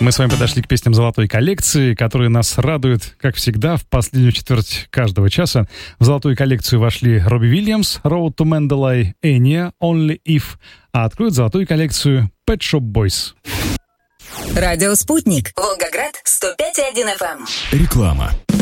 Мы с вами подошли к песням золотой коллекции, которые нас радуют, как всегда, в последнюю четверть каждого часа. В золотую коллекцию вошли Робби Уильямс, Road to Mandalay, Enya, Only If, а откроют золотую коллекцию Pet Shop Boys. Радио «Спутник». Волгоград, 105,1 FM. Реклама.